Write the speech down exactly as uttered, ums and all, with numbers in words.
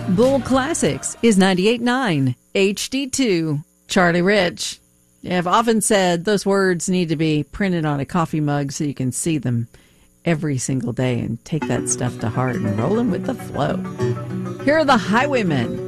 Bull Classics is ninety-eight point nine H D two. Charlie Rich. I've often said those words need to be printed on a coffee mug so you can see them every single day and take that stuff to heart and roll them with the flow. Here are the Highwaymen.